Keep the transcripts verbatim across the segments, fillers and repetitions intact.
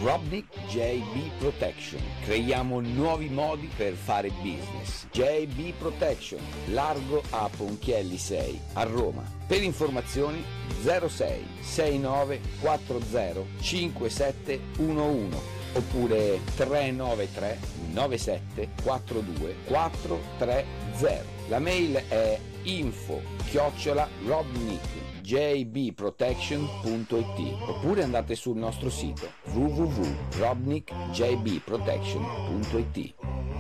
Robnik J B Protection. Creiamo nuovi modi per fare business. J B Protection, largo a Ponchielli sei a Roma. Per informazioni zero sei sei nove quattro zero cinque sette uno uno oppure tre nove tre nove sette quattro due quattro tre zero. La mail è info chiocciola robnik j b protection punto i t oppure andate sul nostro sito w w w punto robnik j b protection punto i t.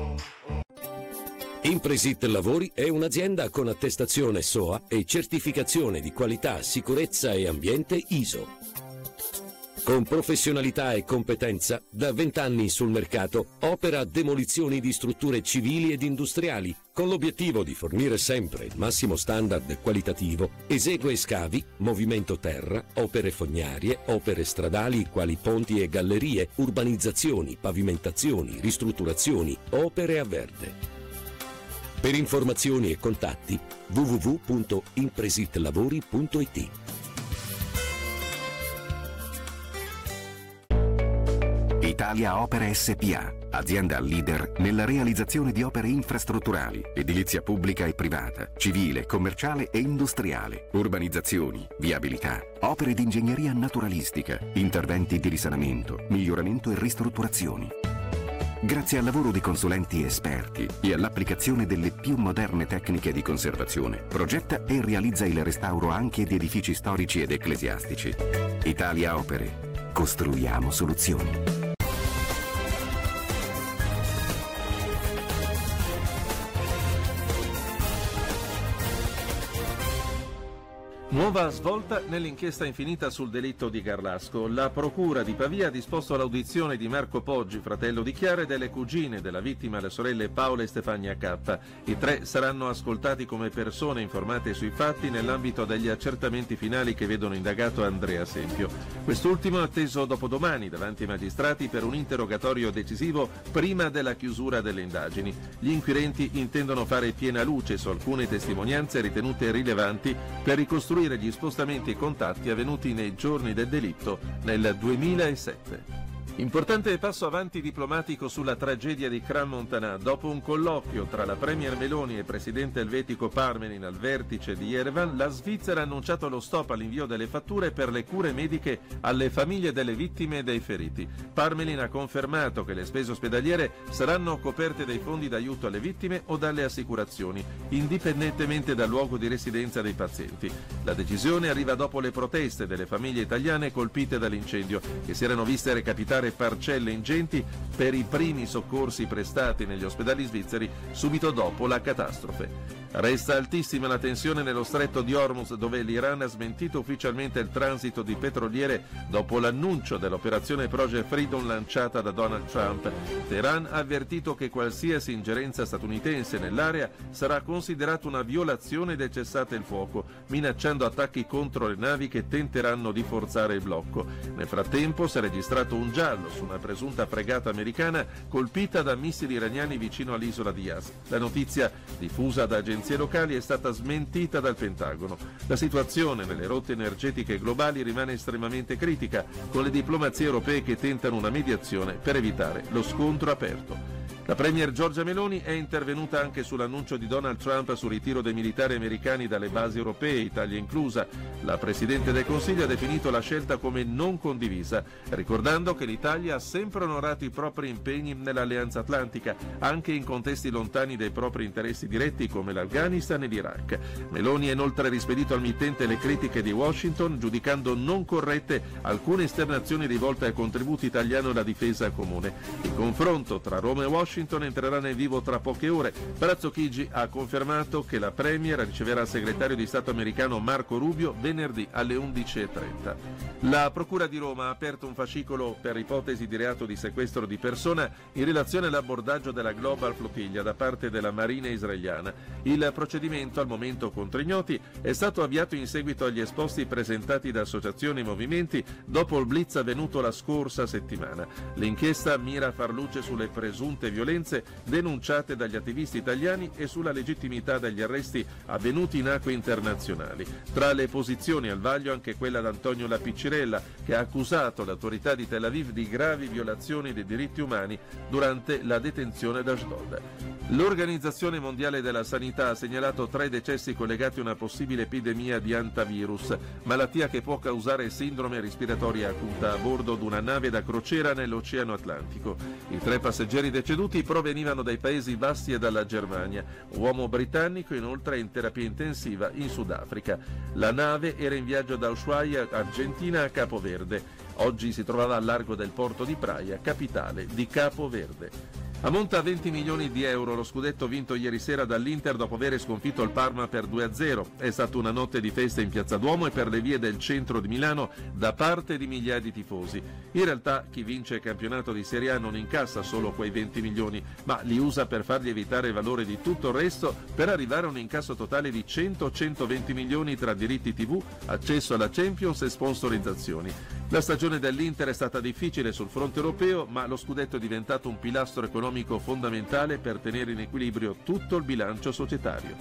Impresit Lavori è un'azienda con attestazione S O A e certificazione di qualità, sicurezza e ambiente I S O. Con professionalità e competenza, da vent'anni sul mercato, opera demolizioni di strutture civili ed industriali, con l'obiettivo di fornire sempre il massimo standard qualitativo. Esegue scavi, movimento terra, opere fognarie, opere stradali quali ponti e gallerie, urbanizzazioni, pavimentazioni, ristrutturazioni, opere a verde. Per informazioni e contatti w w w punto impresitlavori punto i t. Italia Opere S P A, azienda leader nella realizzazione di opere infrastrutturali, edilizia pubblica e privata, civile, commerciale e industriale, urbanizzazioni, viabilità, opere di ingegneria naturalistica, interventi di risanamento, miglioramento e ristrutturazioni. Grazie al lavoro di consulenti esperti e all'applicazione delle più moderne tecniche di conservazione, progetta e realizza il restauro anche di edifici storici ed ecclesiastici. Italia Opere. Costruiamo soluzioni. Nuova svolta nell'inchiesta infinita sul delitto di Garlasco. La procura di Pavia ha disposto l'audizione di Marco Poggi, fratello di Chiara, e delle cugine della vittima, le sorelle Paola e Stefania K. I tre saranno ascoltati come persone informate sui fatti nell'ambito degli accertamenti finali che vedono indagato Andrea Sempio. Quest'ultimo è atteso dopodomani davanti ai magistrati per un interrogatorio decisivo prima della chiusura delle indagini. Gli inquirenti intendono fare piena luce su alcune testimonianze ritenute rilevanti per ricostruire gli spostamenti e contatti avvenuti nei giorni del delitto nel duemilasette. Importante passo avanti diplomatico sulla tragedia di Crans-Montana. Dopo un colloquio tra la premier Meloni e il presidente elvetico Parmelin al vertice di Yerevan, la Svizzera ha annunciato lo stop all'invio delle fatture per le cure mediche alle famiglie delle vittime e dei feriti. Parmelin ha confermato che le spese ospedaliere saranno coperte dai fondi d'aiuto alle vittime o dalle assicurazioni, indipendentemente dal luogo di residenza dei pazienti. La decisione arriva dopo le proteste delle famiglie italiane colpite dall'incendio, che si erano viste recapitare parcelle ingenti per i primi soccorsi prestati negli ospedali svizzeri subito dopo la catastrofe. Resta altissima la tensione nello stretto di Hormuz, dove l'Iran ha smentito ufficialmente il transito di petroliere dopo l'annuncio dell'operazione Project Freedom lanciata da Donald Trump. Teheran ha avvertito che qualsiasi ingerenza statunitense nell'area sarà considerata una violazione del cessate il fuoco, minacciando attacchi contro le navi che tenteranno di forzare il blocco. Nel frattempo si è registrato un giallo su una presunta fregata americana colpita da missili iraniani vicino all'isola di Yas. La notizia, diffusa da agenzie locali, è stata smentita dal Pentagono. La situazione nelle rotte energetiche globali rimane estremamente critica, con le diplomazie europee che tentano una mediazione per evitare lo scontro aperto. La premier Giorgia Meloni è intervenuta anche sull'annuncio di Donald Trump sul ritiro dei militari americani dalle basi europee, Italia inclusa. La Presidente del Consiglio ha definito la scelta come non condivisa, ricordando che l'Italia ha sempre onorato i propri impegni nell'Alleanza Atlantica, anche in contesti lontani dai propri interessi diretti come l'Afghanistan e l'Iraq. Meloni ha inoltre rispedito al mittente le critiche di Washington, giudicando non corrette alcune esternazioni rivolte al contributo italiano alla difesa comune. Il confronto tra Roma e Washington Washington entrerà nel vivo tra poche ore. Palazzo Chigi ha confermato che la Premier riceverà il segretario di Stato americano Marco Rubio venerdì alle undici e trenta. La Procura di Roma ha aperto un fascicolo per ipotesi di reato di sequestro di persona in relazione all'abbordaggio della Global Flottiglia da parte della Marina israeliana. Il procedimento, al momento contro ignoti, è stato avviato in seguito agli esposti presentati da associazioni e movimenti dopo il blitz avvenuto la scorsa settimana. L'inchiesta mira a far luce sulle presunte violenze denunciate dagli attivisti italiani e sulla legittimità degli arresti avvenuti in acque internazionali. Tra le posizioni al vaglio anche quella di Antonio Lapiccirella, che ha accusato l'autorità di Tel Aviv di gravi violazioni dei diritti umani durante la detenzione ad Ashdod. L'Organizzazione Mondiale della Sanità ha segnalato tre decessi collegati a una possibile epidemia di antivirus, malattia che può causare sindrome respiratoria acuta a bordo di una nave da crociera nell'Oceano Atlantico. I tre passeggeri deceduti provenivano dai Paesi Bassi e dalla Germania. Uomo britannico inoltre è in terapia intensiva in Sudafrica. La nave era in viaggio da Ushuaia, Argentina, a Capo Verde. Oggi si trovava al largo del porto di Praia, capitale di Capo Verde. Ammonta a venti milioni di euro lo scudetto vinto ieri sera dall'Inter dopo aver sconfitto il Parma per due a zero. È stata una notte di festa in Piazza Duomo e per le vie del centro di Milano da parte di migliaia di tifosi. In realtà chi vince il campionato di Serie A non incassa solo quei venti milioni, ma li usa per fargli evitare il valore di tutto il resto per arrivare a un incasso totale di cento centoventi milioni tra diritti tivù, accesso alla Champions e sponsorizzazioni. La stagione dell'Inter è stata difficile sul fronte europeo, ma lo scudetto è diventato un pilastro economico fondamentale per tenere in equilibrio tutto il bilancio societario.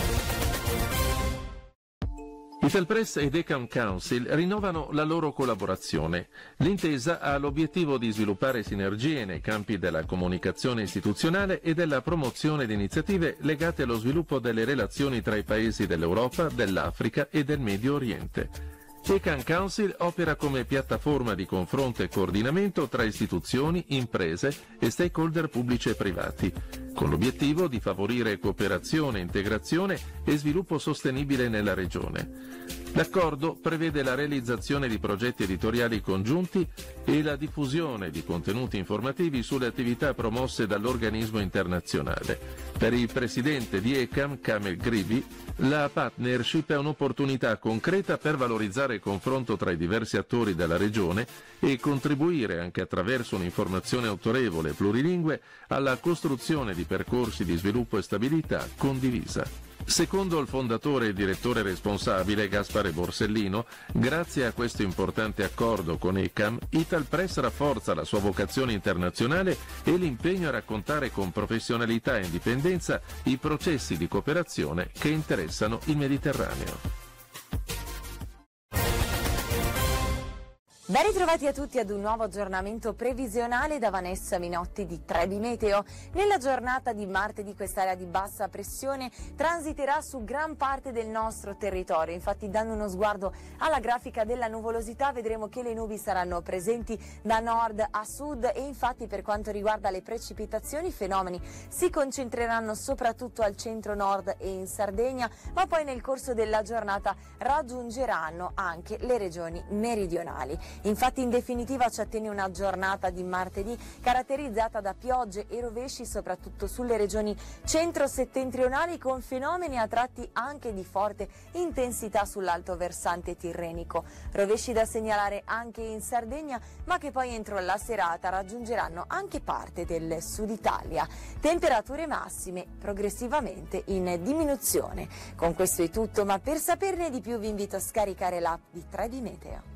Italpress ed Ecam Council rinnovano la loro collaborazione. L'intesa ha l'obiettivo di sviluppare sinergie nei campi della comunicazione istituzionale e della promozione di iniziative legate allo sviluppo delle relazioni tra i paesi dell'Europa, dell'Africa e del Medio Oriente. Ecam Council opera come piattaforma di confronto e coordinamento tra istituzioni, imprese e stakeholder pubblici e privati, con l'obiettivo di favorire cooperazione, integrazione e sviluppo sostenibile nella regione. L'accordo prevede la realizzazione di progetti editoriali congiunti e la diffusione di contenuti informativi sulle attività promosse dall'organismo internazionale. Per il presidente di Ecam, Kamel Gribi, la partnership è un'opportunità concreta per valorizzare il confronto tra i diversi attori della regione e contribuire, anche attraverso un'informazione autorevole e plurilingue, alla costruzione di percorsi di sviluppo e stabilità condivisa. Secondo il fondatore e direttore responsabile Gaspare Borsellino, grazie a questo importante accordo con Ecam, Italpress rafforza la sua vocazione internazionale e l'impegno a raccontare con professionalità e indipendenza i processi di cooperazione che interessano il Mediterraneo. Ben ritrovati a tutti ad un nuovo aggiornamento previsionale da Vanessa Minotti di tre B Meteo. Nella giornata di martedì quest'area di bassa pressione transiterà su gran parte del nostro territorio. Infatti, dando uno sguardo alla grafica della nuvolosità, vedremo che le nubi saranno presenti da nord a sud e infatti per quanto riguarda le precipitazioni i fenomeni si concentreranno soprattutto al centro-nord e in Sardegna, ma poi nel corso della giornata raggiungeranno anche le regioni meridionali. Infatti in definitiva ci attende una giornata di martedì caratterizzata da piogge e rovesci soprattutto sulle regioni centro-settentrionali, con fenomeni a tratti anche di forte intensità sull'alto versante tirrenico. Rovesci da segnalare anche in Sardegna, ma che poi entro la serata raggiungeranno anche parte del sud Italia. Temperature massime progressivamente in diminuzione. Con questo è tutto, ma per saperne di più vi invito a scaricare l'app di tre B Meteo.